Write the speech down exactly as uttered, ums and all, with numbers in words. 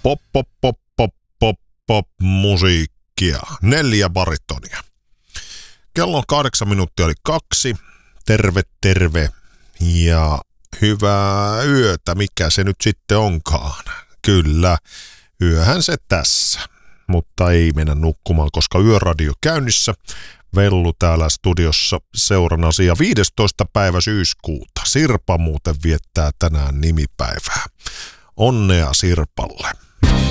Pop, pop, pop, pop, pop, pop, musiikkia. Neljä baritonia. Kello on kahdeksan minuuttia oli kaksi. Terve, terve. Ja hyvää yötä, mikä se nyt sitten onkaan. Kyllä, yöhän se tässä. Mutta ei mennä nukkumaan, koska yöradio käynnissä. Vellu täällä studiossa seurannasi ja viidestoista päivä syyskuuta. Sirpa muuten viettää tänään nimipäivää. Onnea Sirpalle.